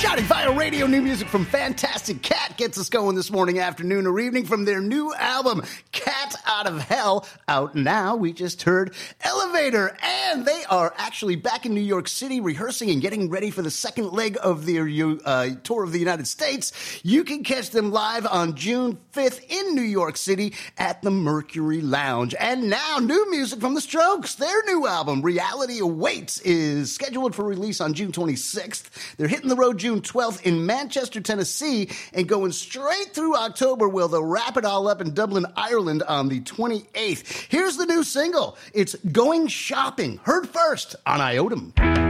Shouting Fire Radio, new music from Fantastic Cat gets us going this morning, afternoon, or evening from their new album, Cat Out of Hell, out now. We just heard Elevator, and they are actually back in New York City rehearsing and getting ready for the second leg of their tour of the United States. You can catch them live on June 5th in New York City at the Mercury Lounge. And now, new music from The Strokes. Their new album, Reality Awaits, is scheduled for release on June 26th. They're hitting the road June 12th in Manchester, Tennessee, and going straight through October, where they'll wrap it all up in Dublin, Ireland on the 28th. Here's the new single. It's Going Shopping, heard first on Iotum.